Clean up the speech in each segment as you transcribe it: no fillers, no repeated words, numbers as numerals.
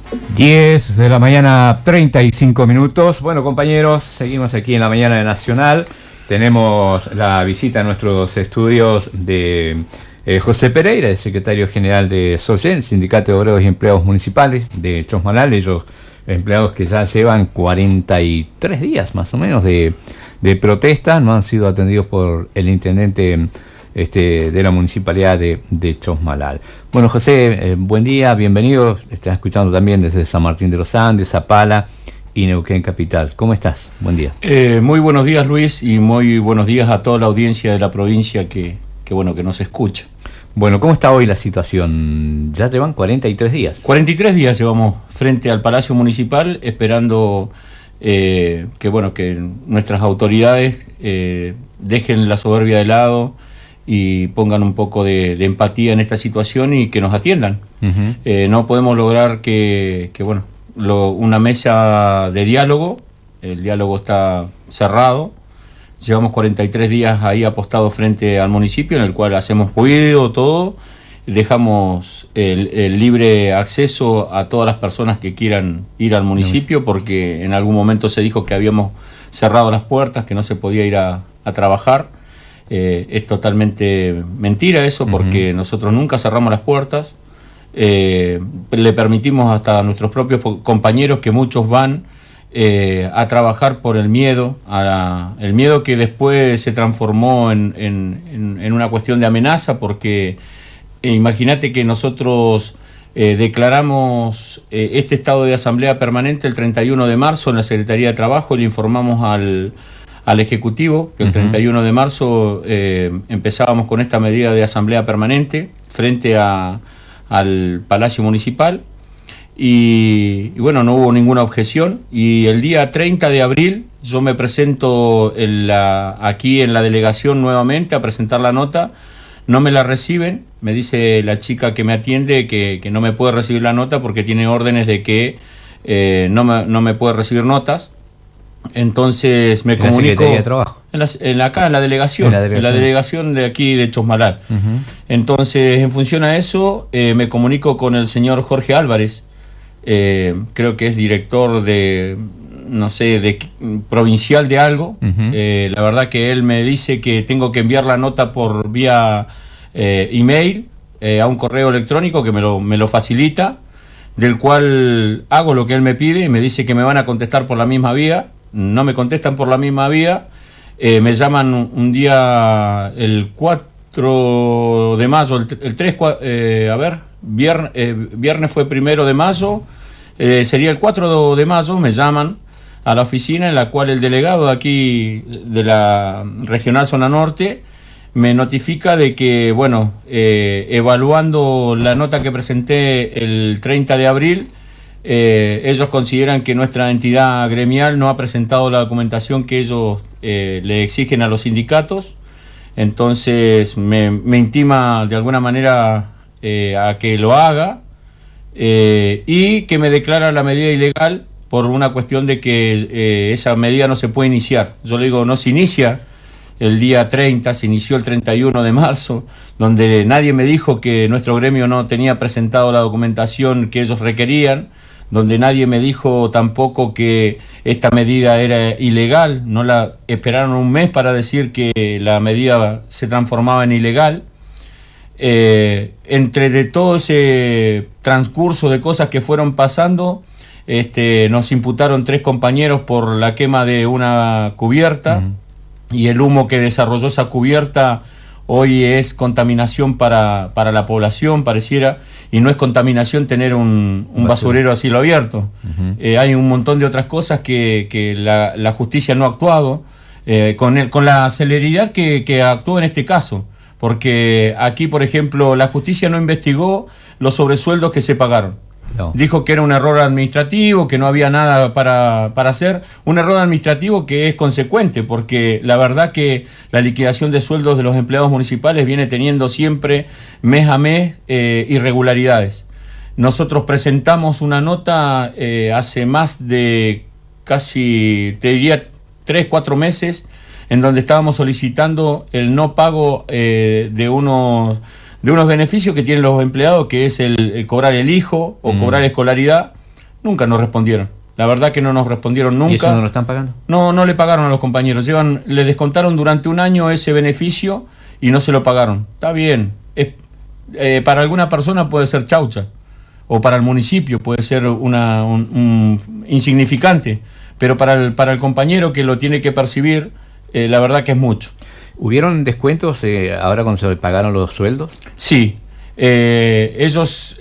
10 de la mañana, 35 minutos. Bueno, compañeros, seguimos aquí en la mañana de Nacional. Tenemos la visita a nuestros estudios de José Pereira, el secretario general de SOGEN, Sindicato de Obreros y Empleados Municipales de Chosmalal. Ellos, empleados que ya llevan 43 días más o menos de protesta, no han sido atendidos por el intendente de la municipalidad de Chosmalal. Bueno, José, buen día, bienvenido. Estás escuchando también desde San Martín de los Andes, Zapala y Neuquén Capital. ¿Cómo estás? Buen día. Muy buenos días, Luis, y muy buenos días a toda la audiencia de la provincia que nos escucha. Bueno, ¿cómo está hoy la situación? Ya llevan 43 días. 43 días llevamos frente al Palacio Municipal esperando que nuestras autoridades dejen la soberbia de lado y pongan un poco de empatía en esta situación y que nos atiendan. Uh-huh. No podemos lograr una mesa de diálogo. El diálogo está cerrado. Llevamos 43 días ahí apostados frente al municipio, en el cual hacemos ruido, todo. Dejamos el libre acceso a todas las personas que quieran ir al municipio, porque en algún momento se dijo que habíamos cerrado las puertas, que no se podía ir a trabajar. Es totalmente mentira eso, porque nosotros nunca cerramos las puertas. Le permitimos hasta a nuestros propios compañeros, que muchos van a trabajar por el miedo, el miedo que después se transformó en una cuestión de amenaza, porque imagínate que nosotros declaramos este estado de asamblea permanente el 31 de marzo en la Secretaría de Trabajo. Le informamos al Ejecutivo que el 31 de marzo empezábamos con esta medida de asamblea permanente frente al Palacio Municipal. Y bueno, no hubo ninguna objeción, y el día 30 de abril yo me presento aquí en la delegación nuevamente a presentar la nota. No me la reciben, me dice la chica que me atiende que no me puede recibir la nota porque tiene órdenes de que no me puede recibir notas. Entonces me comunico ¿En la Secretaría de Trabajo? Acá en la delegación. En la delegación de aquí de Chosmalal. Uh-huh. Entonces, en función a eso, me comunico con el señor Jorge Álvarez, creo que es director provincial de algo. Uh-huh. La verdad que él me dice que tengo que enviar la nota por vía email a un correo electrónico que me lo facilita, del cual hago lo que él me pide y me dice que me van a contestar por la misma vía. No me contestan por la misma vía. Me llaman un día el 4 de mayo, viernes fue 1 de mayo, sería el 4 de mayo, me llaman a la oficina, en la cual el delegado de aquí de la Regional Zona Norte me notifica de que, evaluando la nota que presenté el 30 de abril, ellos consideran que nuestra entidad gremial no ha presentado la documentación que ellos le exigen a los sindicatos. Entonces me intima de alguna manera a que lo haga, y que me declara la medida ilegal por una cuestión de que esa medida no se puede iniciar. Yo le digo, no se inicia el día 30, se inició el 31 de marzo, donde nadie me dijo que nuestro gremio no tenía presentado la documentación que ellos requerían, donde nadie me dijo tampoco que esta medida era ilegal. No la esperaron un mes para decir que la medida se transformaba en ilegal. Entre de todo ese transcurso de cosas que fueron pasando, nos imputaron 3 compañeros por la quema de una cubierta. Uh-huh. Y el humo que desarrolló esa cubierta hoy es contaminación para la población, pareciera, y no es contaminación tener un basurero a cielo abierto. Uh-huh. Hay un montón de otras cosas que la justicia no ha actuado con la celeridad que actuó en este caso, porque aquí, por ejemplo, la justicia no investigó los sobresueldos que se pagaron. No. Dijo que era un error administrativo, que no había nada para hacer. Un error administrativo que es consecuente, porque la verdad que la liquidación de sueldos de los empleados municipales viene teniendo siempre, mes a mes, irregularidades. Nosotros presentamos una nota hace más de casi, te diría, 3-4 meses, en donde estábamos solicitando el no pago de unos beneficios que tienen los empleados, que es el cobrar el hijo o cobrar escolaridad. Nunca nos respondieron. La verdad que no nos respondieron nunca. ¿Y eso no lo están pagando? No le pagaron a los compañeros. Le descontaron durante un año ese beneficio y no se lo pagaron. Está bien. Para alguna persona puede ser chaucha, o para el municipio puede ser un insignificante, pero para el compañero que lo tiene que percibir, la verdad que es mucho. ¿Hubieron descuentos ahora cuando se pagaron los sueldos? Sí. Ellos,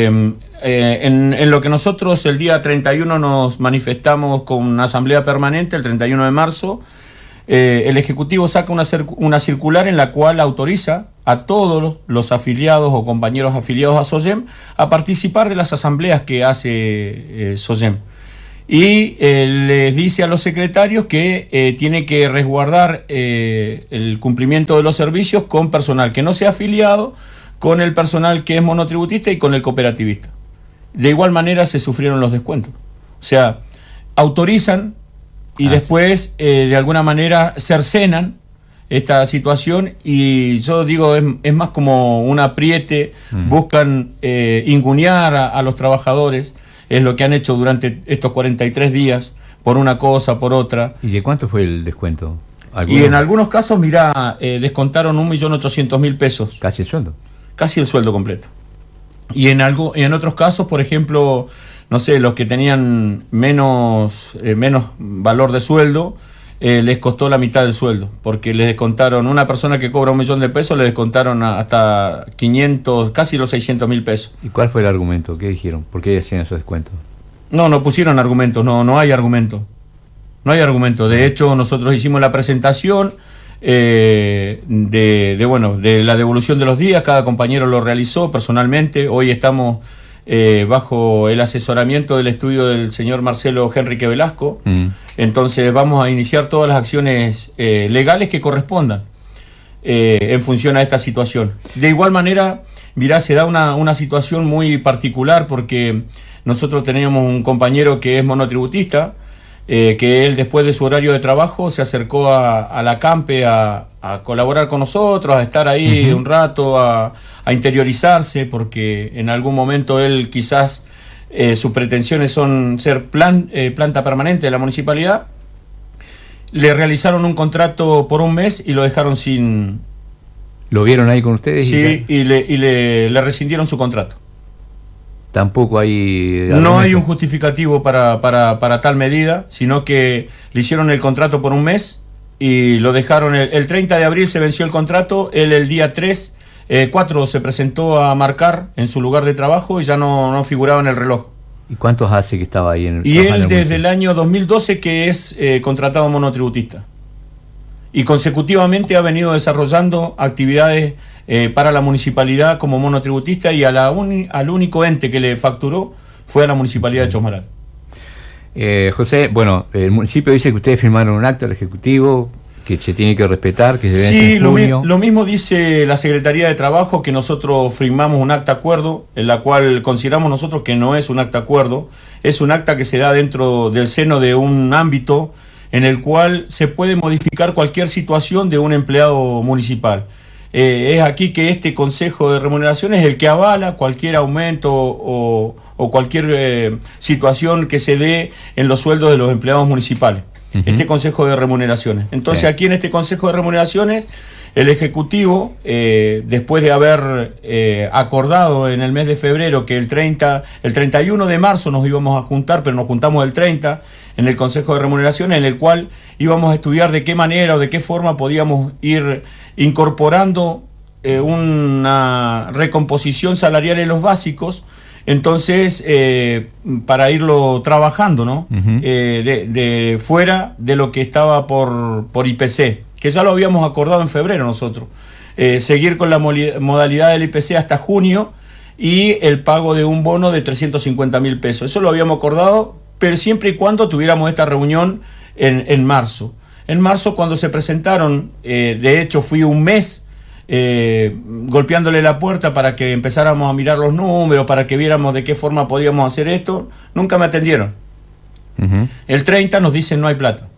en lo que nosotros el día 31 nos manifestamos con una asamblea permanente, el 31 de marzo, el Ejecutivo saca una circular en la cual autoriza a todos los afiliados o compañeros afiliados a SOGEM a participar de las asambleas que hace SOGEM. Y les dice a los secretarios que tiene que resguardar el cumplimiento de los servicios con personal que no sea afiliado, con el personal que es monotributista y con el cooperativista. De igual manera se sufrieron los descuentos. O sea, autorizan y después de alguna manera cercenan esta situación, y yo digo, es más como un apriete, buscan inguñar a los trabajadores, es lo que han hecho durante estos 43 días, por una cosa, por otra. ¿Y de cuánto fue el descuento? Y en algunos casos, mirá, descontaron 1.800.000 pesos. Casi el sueldo. Casi el sueldo completo. Y en otros casos, por ejemplo, no sé, los que tenían menos valor de sueldo, les costó la mitad del sueldo, porque les descontaron, una persona que cobra 1.000.000 de pesos, le descontaron hasta 500, casi los 600.000 pesos. ¿Y cuál fue el argumento? ¿Qué dijeron? ¿Por qué hacían esos descuentos? No pusieron argumentos, no hay argumento. No hay argumento. De hecho, nosotros hicimos la presentación de la devolución de los días, cada compañero lo realizó personalmente. Hoy estamos bajo el asesoramiento del estudio del señor Marcelo Henrique Velasco. Entonces vamos a iniciar todas las acciones legales que correspondan en función a esta situación. De igual manera, mirá, se da una situación muy particular, porque nosotros teníamos un compañero que es monotributista, que él, después de su horario de trabajo, se acercó a la CAMPE a colaborar con nosotros, a estar ahí un rato, a interiorizarse, porque en algún momento él quizás sus pretensiones son ser planta permanente de la municipalidad. Le realizaron un contrato por un mes y lo dejaron sin... ¿Lo vieron ahí con ustedes? Sí, y le rescindieron su contrato. Tampoco hay... No hay un justificativo para tal medida, sino que le hicieron el contrato por un mes y lo dejaron. El 30 de abril se venció el contrato, él el día 4 se presentó a marcar en su lugar de trabajo y ya no figuraba en el reloj. ¿Y cuántos hace que estaba ahí en el... Y él desde el año 2012 que es contratado monotributista. Y consecutivamente ha venido desarrollando actividades para la municipalidad como monotributista, y al único ente que le facturó fue a la municipalidad de Chosmalal. José, bueno, el municipio dice que ustedes firmaron un acto al Ejecutivo que se tiene que respetar, que se vence en junio. Lo mismo dice la Secretaría de Trabajo, que nosotros firmamos un acta acuerdo, en la cual consideramos nosotros que no es un acta acuerdo, es un acta que se da dentro del seno de un ámbito en el cual se puede modificar cualquier situación de un empleado municipal. Es aquí que este Consejo de Remuneración es el que avala cualquier aumento o cualquier situación que se dé en los sueldos de los empleados municipales. Este Consejo de Remuneraciones. Entonces, aquí en este Consejo de Remuneraciones, el Ejecutivo, después de haber acordado en el mes de febrero que el 31 de marzo nos íbamos a juntar, pero nos juntamos el 30 en el Consejo de Remuneraciones, en el cual íbamos a estudiar de qué manera o de qué forma podíamos ir incorporando una recomposición salarial en los básicos. Entonces, para irlo trabajando, ¿no? De fuera de lo que estaba por IPC, que ya lo habíamos acordado en febrero nosotros. Seguir con la modalidad del IPC hasta junio y el pago de un bono de 350.000 pesos. Eso lo habíamos acordado, pero siempre y cuando tuviéramos esta reunión en marzo. En marzo, cuando se presentaron, de hecho fui un mes golpeándole la puerta para que empezáramos a mirar los números, para que viéramos de qué forma podíamos hacer esto. Nunca me atendieron. El 30 nos dicen no hay plata.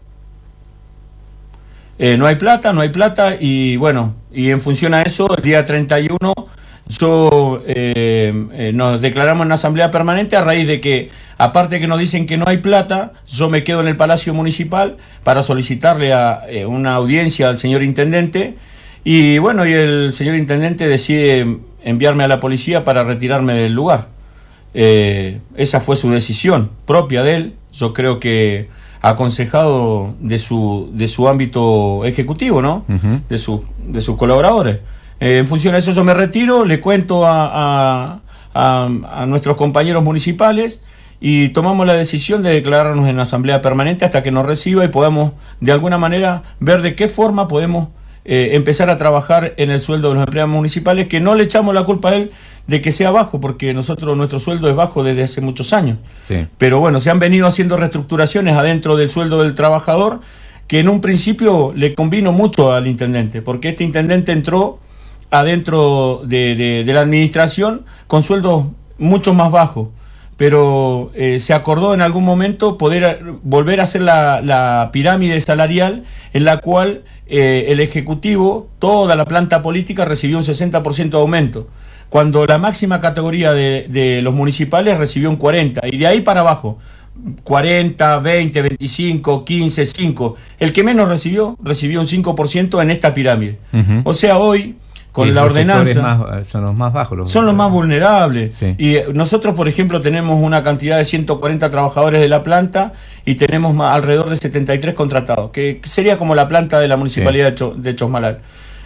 No hay plata, y bueno, y en función a eso, el día 31 nos declaramos en asamblea permanente a raíz de que, aparte de que nos dicen que no hay plata, yo me quedo en el Palacio Municipal para solicitarle una audiencia al señor intendente, y bueno, y el señor intendente decide enviarme a la policía para retirarme del lugar. Esa fue su decisión propia de él, yo creo que aconsejado de su ámbito ejecutivo, ¿no? Uh-huh. de sus colaboradores. En función de eso yo me retiro, le cuento a nuestros compañeros municipales y tomamos la decisión de declararnos en asamblea permanente hasta que nos reciba y podamos de alguna manera ver de qué forma podemos empezar a trabajar en el sueldo de los empleados municipales, que no le echamos la culpa a él de que sea bajo, porque nuestro sueldo es bajo desde hace muchos años. Sí. Pero bueno, se han venido haciendo reestructuraciones adentro del sueldo del trabajador, que en un principio le convino mucho al intendente, porque este intendente entró adentro de la administración con sueldos mucho más bajos, pero se acordó en algún momento poder volver a hacer la pirámide salarial, en la cual el Ejecutivo, toda la planta política recibió un 60% de aumento, cuando la máxima categoría de los municipales recibió un 40%, y de ahí para abajo 40, 20, 25, 15, 5. El que menos recibió un 5% en esta pirámide. Uh-huh. O sea, hoy, con la ordenanza, son los más bajos. Son los más vulnerables. Sí. Y nosotros, por ejemplo, tenemos una cantidad de 140 trabajadores de la planta y tenemos alrededor de 73 contratados, que sería como la planta de la municipalidad de Chosmalal.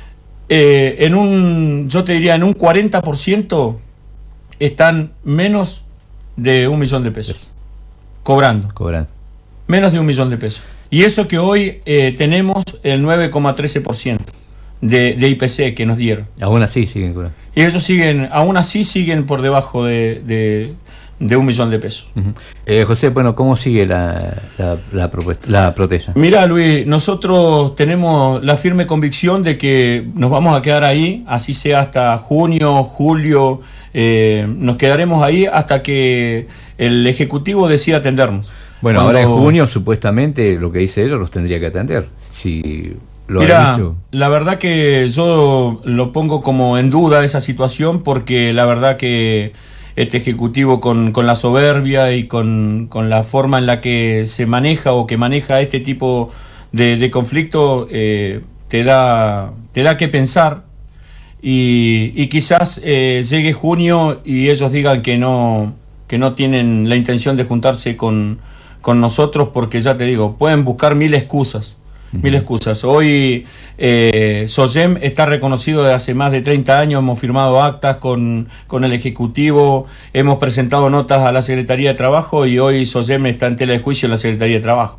Yo te diría, en un 40% están menos de $1 millón de pesos. Cobrando. Menos de $1 millón de pesos. Y eso que hoy tenemos el 9,13% de IPC que nos dieron. Aún así siguen cobrando. Y ellos aún así siguen por debajo de $1 millón de pesos. Uh-huh. José, bueno, ¿cómo sigue la protesta? Mira, Luis, nosotros tenemos la firme convicción de que nos vamos a quedar ahí, así sea hasta junio, julio, nos quedaremos ahí hasta que el Ejecutivo decida atendernos. Bueno, ahora en junio supuestamente lo que dice él los tendría que atender. Si lo ha dicho. La verdad que yo lo pongo como en duda esa situación, porque la verdad que este Ejecutivo con la soberbia y con la forma en la que se maneja o que maneja este tipo de conflicto, te da que pensar, y quizás llegue junio y ellos digan que no tienen la intención de juntarse con nosotros, porque ya te digo, pueden buscar mil excusas. Hoy SOGEM está reconocido desde hace más de 30 años, hemos firmado actas con el Ejecutivo, hemos presentado notas a la Secretaría de Trabajo, y hoy SOGEM está en tela de juicio en la Secretaría de Trabajo.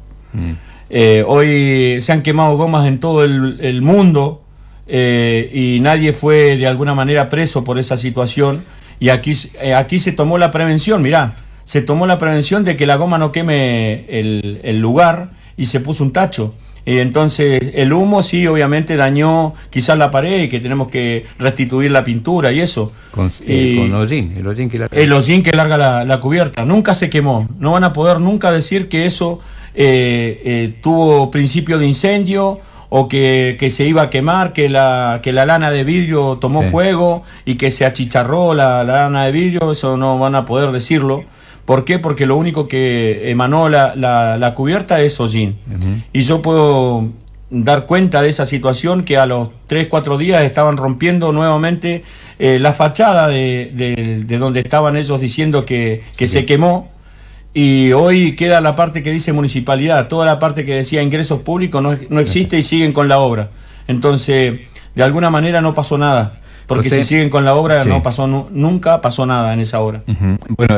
Hoy se han quemado gomas en todo el mundo, y nadie fue de alguna manera preso por esa situación, y aquí se tomó la prevención, se tomó la prevención de que la goma no queme el lugar, y se puso un tacho. Entonces el humo sí obviamente dañó quizás la pared, y que tenemos que restituir la pintura y eso. Con el hollín que larga la cubierta. Nunca se quemó. No van a poder nunca decir que eso tuvo principio de incendio, o que se iba a quemar, que la lana de vidrio tomó fuego y que se achicharró la lana de vidrio. Eso no van a poder decirlo. ¿Por qué? Porque lo único que emanó la cubierta es hollín. Uh-huh. Y yo puedo dar cuenta de esa situación, que a los 3-4 días estaban rompiendo nuevamente la fachada de donde estaban ellos diciendo que se quemó. Y hoy queda la parte que dice municipalidad, toda la parte que decía ingresos públicos no existe, y siguen con la obra. Entonces, de alguna manera no pasó nada. Porque si siguen con la obra, nunca pasó nada en esa obra. Uh-huh. Bueno,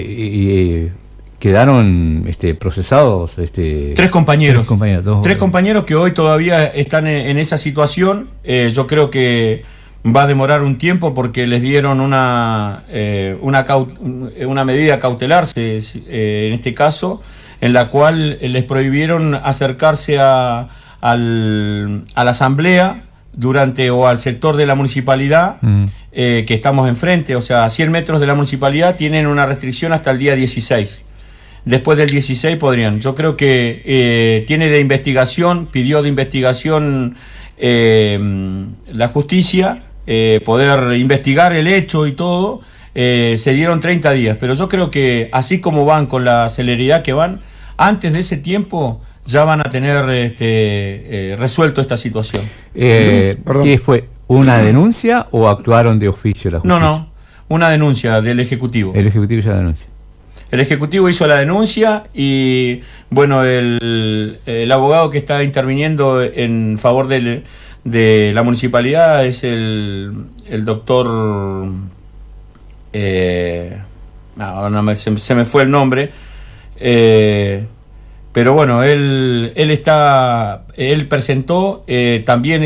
quedaron procesados tres compañeros que hoy todavía están en esa situación. Yo creo que va a demorar un tiempo, porque les dieron una medida cautelar, en este caso, en la cual les prohibieron acercarse a la asamblea o al sector de la municipalidad, que estamos enfrente. O sea, a 100 metros de la municipalidad tienen una restricción hasta el día 16. Después del 16 podrían. Yo creo que pidió de investigación la justicia, poder investigar el hecho y todo, se dieron 30 días. Pero yo creo que así como van con la celeridad que van, antes de ese tiempo ya van a tener resuelto esta situación. ¿Qué fue? ¿Una denuncia o actuaron de oficio la justicia? No, una denuncia del Ejecutivo. El Ejecutivo hizo la denuncia. El Ejecutivo hizo la denuncia y, bueno, el abogado que está interviniendo en favor de la municipalidad es el doctor... se me fue el nombre, pero bueno, él presentó también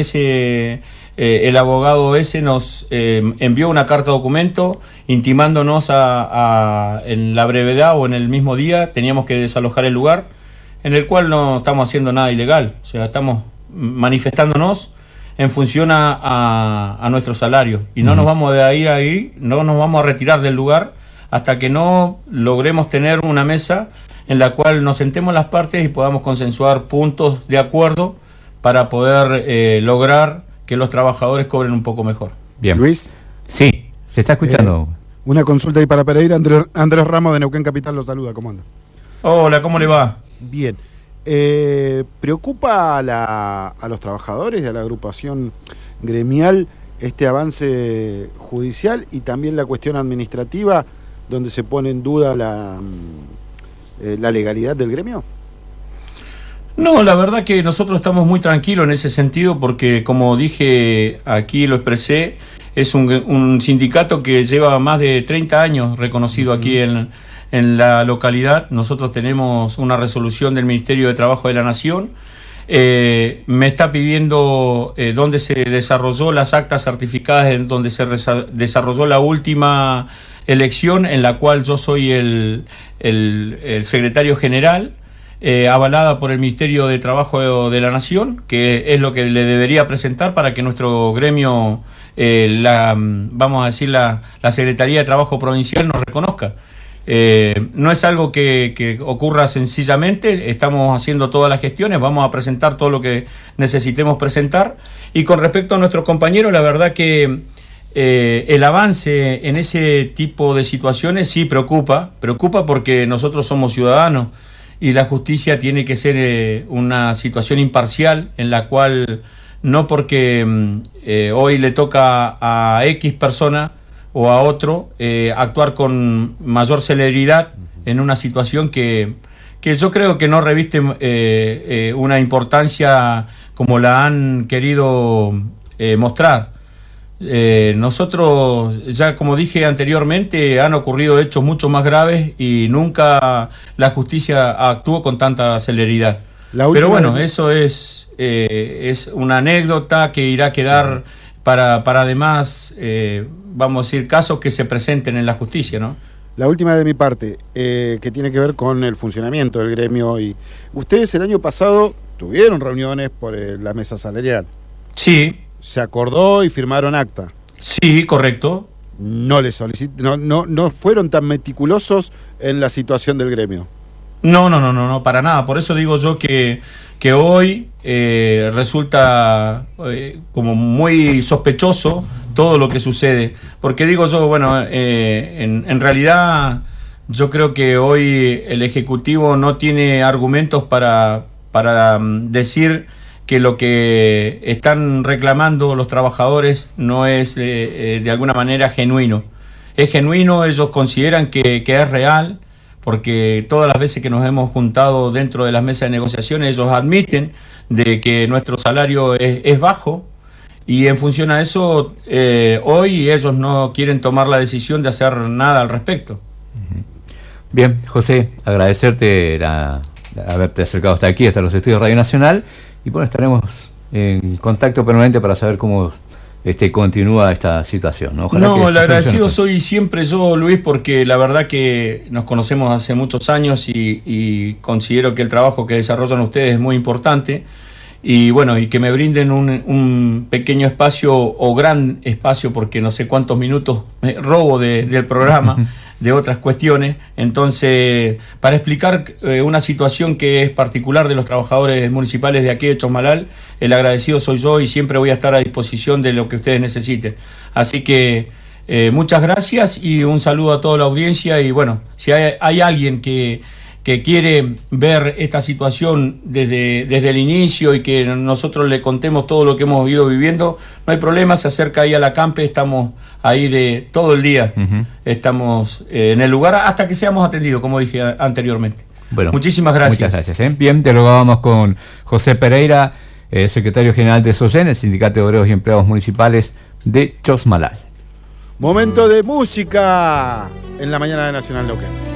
el abogado ese nos envió una carta documento intimándonos en la brevedad o en el mismo día teníamos que desalojar el lugar, en el cual no estamos haciendo nada ilegal, o sea, estamos manifestándonos en función a nuestro salario y no nos vamos a ir ahí, no nos vamos a retirar del lugar hasta que no logremos tener una mesa en la cual nos sentemos las partes y podamos consensuar puntos de acuerdo para poder lograr que los trabajadores cobren un poco mejor. Bien. Luis. Sí, se está escuchando. Una consulta ahí para Pereira. Andrés Ramos de Neuquén Capital lo saluda. ¿Cómo anda? Hola, ¿cómo le va? Bien. ¿Preocupa a los trabajadores y a la agrupación gremial este avance judicial y también la cuestión administrativa donde se pone en duda la legalidad del gremio? No, la verdad que nosotros estamos muy tranquilos en ese sentido porque, como dije, aquí lo expresé, es un sindicato que lleva más de 30 años reconocido aquí en la localidad. Nosotros tenemos una resolución del Ministerio de Trabajo de la Nación. Me está pidiendo dónde se desarrolló las actas certificadas, en donde se desarrolló la última elección en la cual yo soy el secretario general, avalada por el Ministerio de Trabajo de la Nación, que es lo que le debería presentar para que nuestro gremio, vamos a decir, la Secretaría de Trabajo Provincial nos reconozca. No es algo que ocurra sencillamente, estamos haciendo todas las gestiones, vamos a presentar todo lo que necesitemos presentar. Y con respecto a nuestros compañeros, la verdad que el avance en ese tipo de situaciones sí preocupa porque nosotros somos ciudadanos y la justicia tiene que ser una situación imparcial en la cual no porque hoy le toca a X persona o a otro actuar con mayor celeridad en una situación que yo creo que no reviste una importancia como la han querido mostrar. Nosotros, ya como dije anteriormente, han ocurrido hechos mucho más graves y nunca la justicia actuó con tanta celeridad. Pero bueno, eso es una anécdota que irá a quedar para además, vamos a decir, casos que se presenten en la justicia, ¿no? La última de mi parte, que tiene que ver con el funcionamiento del gremio hoy. Ustedes el año pasado tuvieron reuniones por la mesa salarial. Sí. ¿Se acordó y firmaron acta? Sí, correcto. No fueron tan meticulosos en la situación del gremio. No, para nada. Por eso digo yo que hoy resulta como muy sospechoso todo lo que sucede. Porque digo yo, bueno, en realidad yo creo que hoy el Ejecutivo no tiene argumentos para decir que lo que están reclamando los trabajadores no es de alguna manera genuino. Es genuino, ellos consideran que es real, porque todas las veces que nos hemos juntado dentro de las mesas de negociaciones, ellos admiten de que nuestro salario es bajo, y en función a eso, hoy ellos no quieren tomar la decisión de hacer nada al respecto. Bien, José, agradecerte haberte acercado hasta aquí, hasta los estudios de Radio Nacional. Y bueno, estaremos en contacto permanente para saber cómo continúa esta situación, ¿no? El agradecido soy siempre yo, Luis, porque la verdad que nos conocemos hace muchos años y considero que el trabajo que desarrollan ustedes es muy importante. Y bueno, y que me brinden un pequeño espacio o gran espacio, porque no sé cuántos minutos me robo del programa, de otras cuestiones. Entonces, para explicar una situación que es particular de los trabajadores municipales de aquí de Chosmalal, el agradecido soy yo y siempre voy a estar a disposición de lo que ustedes necesiten. Así que muchas gracias y un saludo a toda la audiencia. Y bueno, si hay alguien que quiere ver esta situación desde el inicio y que nosotros le contemos todo lo que hemos ido viviendo, no hay problema, se acerca ahí a la Campe, estamos ahí de todo el día, estamos en el lugar hasta que seamos atendidos, como dije anteriormente. Bueno, muchísimas gracias. Muchas gracias. Bien, dialogábamos con José Pereira, secretario general de SOSEN, el Sindicato de Obreros y Empleados Municipales de Chosmalal. Momento de música en la mañana de Nacional Neuquén.